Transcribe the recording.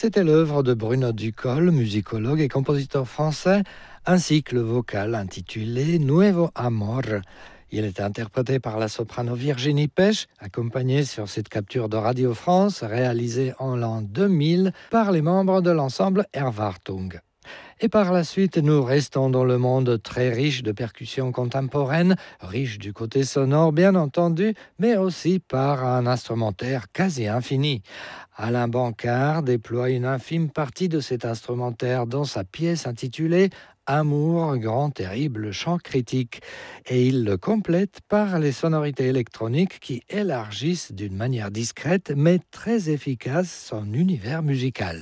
C'était l'œuvre de Bruno Ducol, musicologue et compositeur français, un cycle vocal intitulé Nuevo Amor. Il est interprété par la soprano Virginie Pech, accompagnée sur cette capture de Radio France réalisée en l'an 2000 par les membres de l'ensemble Erwartung. Et par la suite, nous restons dans le monde très riche de percussions contemporaines, riche du côté sonore bien entendu, mais aussi par un instrumentaire quasi infini. Alain Bancard déploie une infime partie de cet instrumentaire dans sa pièce intitulée Amour, grand terrible chant critique, et il le complète par les sonorités électroniques qui élargissent d'une manière discrète mais très efficace son univers musical.